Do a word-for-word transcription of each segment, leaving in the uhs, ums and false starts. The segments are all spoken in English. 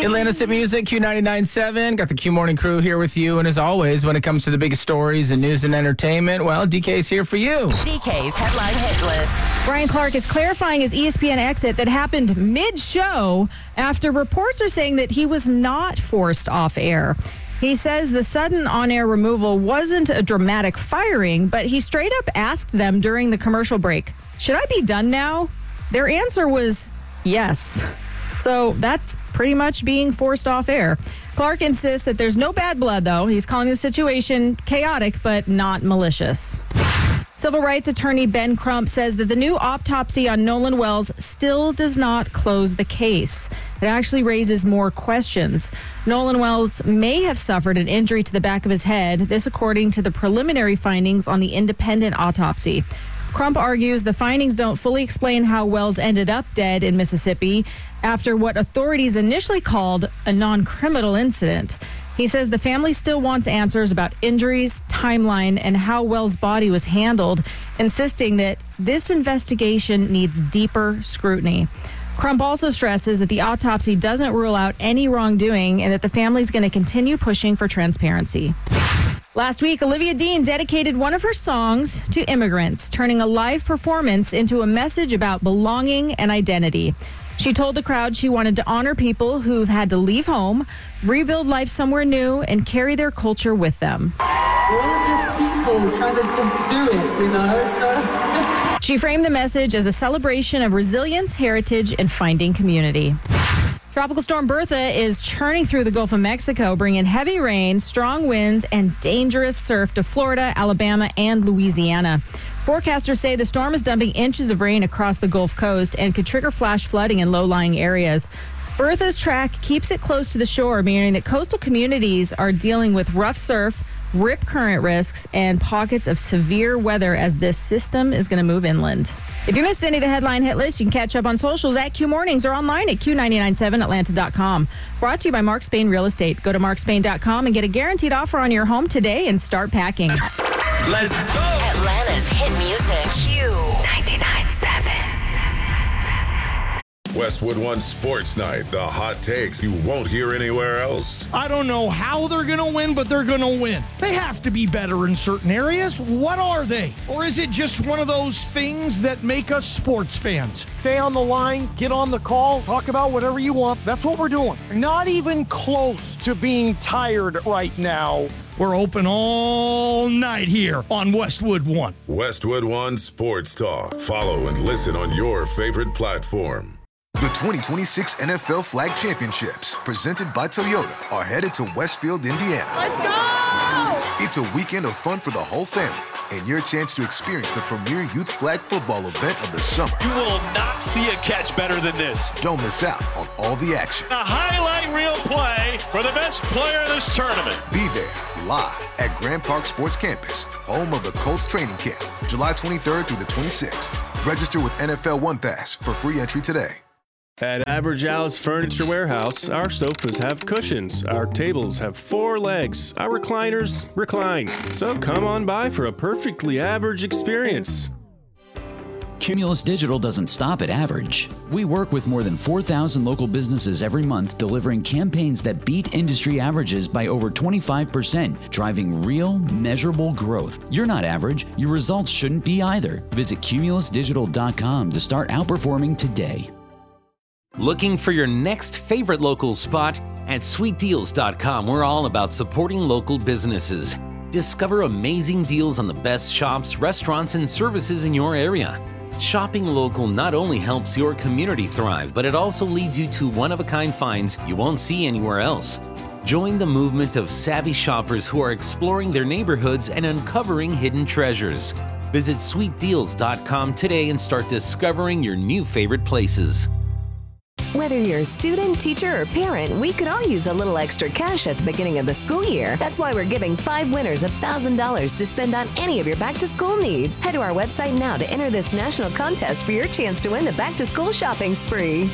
Atlanta's Hit Music, Q ninety-nine point seven. Got the Q Morning Crew here with you. And as always, when it comes to the biggest stories in news and entertainment, well, D K's here for you. D K's Headline Hit List. Brian Clark is clarifying his E S P N exit that happened mid-show after reports are saying that he was not forced off air. He says the sudden on-air removal wasn't a dramatic firing, but he straight up asked them during the commercial break, "Should I be done now?" Their answer was yes. So that's pretty much being forced off air. Clark insists that there's no bad blood, though. He's calling the situation chaotic, but not malicious. Civil rights attorney Ben Crump says that the new autopsy on Nolan Wells still does not close the case. It actually raises more questions. Nolan Wells may have suffered an injury to the back of his head, this according to the preliminary findings on the independent autopsy. Crump argues the findings don't fully explain how Wells ended up dead in Mississippi after what authorities initially called a non-criminal incident. He says the family still wants answers about injuries, timeline, and how Wells' body was handled, insisting that this investigation needs deeper scrutiny. Crump also stresses that the autopsy doesn't rule out any wrongdoing and that the family's going to continue pushing for transparency. Last week, Olivia Dean dedicated one of her songs to immigrants, turning a live performance into a message about belonging and identity. She told the crowd she wanted to honor people who've had to leave home, rebuild life somewhere new, and carry their culture with them. We're all just people trying to just do it, you know, so... She framed the message as a celebration of resilience, heritage, and finding community. Tropical storm Bertha is churning through the Gulf of Mexico, bringing heavy rain, strong winds, and dangerous surf to Florida, Alabama, and Louisiana. Forecasters say the storm is dumping inches of rain across the Gulf Coast and could trigger flash flooding in low-lying areas. Bertha's track keeps it close to the shore, meaning that coastal communities are dealing with rough surf, rip current risks, and pockets of severe weather as this system is going to move inland. If you missed any of the headline hit list, you can catch up on socials at Q Mornings or online at Q nine nine seven Atlanta dot com. Brought to you by Mark Spain Real Estate. Go to mark spain dot com and get a guaranteed offer on your home today and start packing. Let's go. Atlanta's Hit Music, Q ninety-nine point seven. Westwood One Sports Night, the hot takes you won't hear anywhere else. I don't know how they're going to win, but they're going to win. They have to be better in certain areas. What are they? Or is it just one of those things that make us sports fans? Stay on the line, get on the call, talk about whatever you want. That's what we're doing. Not even close to being tired right now. We're open all night here on Westwood One. Westwood One Sports Talk. Follow and listen on your favorite platform. The twenty twenty-six N F L Flag Championships, presented by Toyota, are headed to Westfield, Indiana. Let's go! It's a weekend of fun for the whole family and your chance to experience the premier youth flag football event of the summer. You will not see a catch better than this. Don't miss out on all the action. A highlight reel play for the best player of this tournament. Be there live at Grand Park Sports Campus, home of the Colts training camp, July twenty-third through the twenty-sixth. Register with N F L One Pass for free entry today. At Average Al's Furniture Warehouse, our sofas have cushions, our tables have four legs, our recliners recline. So come on by for a perfectly average experience. Cumulus Digital doesn't stop at average. We work with more than four thousand local businesses every month, delivering campaigns that beat industry averages by over twenty-five percent, driving real, measurable growth. You're not average. Your results shouldn't be either. Visit cumulus digital dot com to start outperforming today. Looking for your next favorite local spot? At sweet deals dot com, we're all about supporting local businesses. Discover amazing deals on the best shops, restaurants, and services in your area. Shopping local not only helps your community thrive, but it also leads you to one-of-a-kind finds you won't see anywhere else. Join the movement of savvy shoppers who are exploring their neighborhoods and uncovering hidden treasures. Visit sweet deals dot com today and start discovering your new favorite places. Whether you're a student, teacher, or parent, we could all use a little extra cash at the beginning of the school year. That's why we're giving five winners one thousand dollars to spend on any of your back-to-school needs. Head to our website now to enter this national contest for your chance to win the back-to-school shopping spree.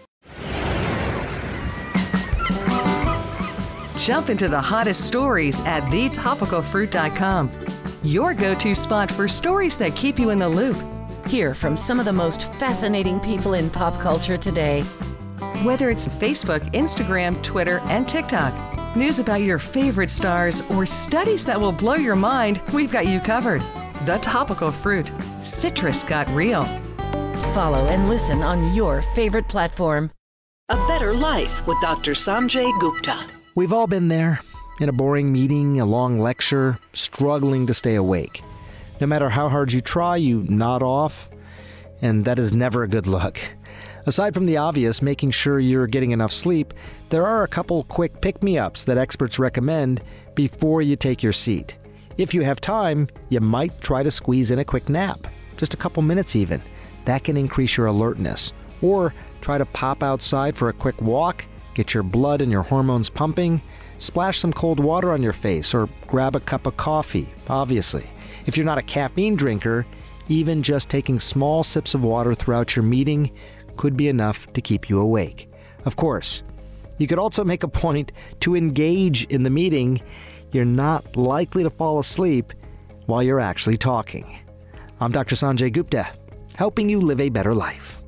Jump into the hottest stories at the topical fruit dot com. Your go-to spot for stories that keep you in the loop. Hear from some of the most fascinating people in pop culture today. Whether it's Facebook, Instagram, Twitter, and TikTok, news about your favorite stars, or studies that will blow your mind, we've got you covered. The Topical Fruit. Citrus got real. Follow and listen on your favorite platform. A Better Life with Doctor Sanjay Gupta. We've all been there. In a boring meeting, a long lecture, struggling to stay awake. No matter how hard you try, you nod off, and that is never a good look. Aside from the obvious, making sure you're getting enough sleep, there are a couple quick pick-me-ups that experts recommend before you take your seat. If you have time, you might try to squeeze in a quick nap, just a couple minutes even. That can increase your alertness. Or try to pop outside for a quick walk, get your blood and your hormones pumping, splash some cold water on your face, or grab a cup of coffee, obviously. If you're not a caffeine drinker, even just taking small sips of water throughout your meeting could be enough to keep you awake. Of course, you could also make a point to engage in the meeting. You're not likely to fall asleep while you're actually talking. I'm Doctor Sanjay Gupta, helping you live a better life.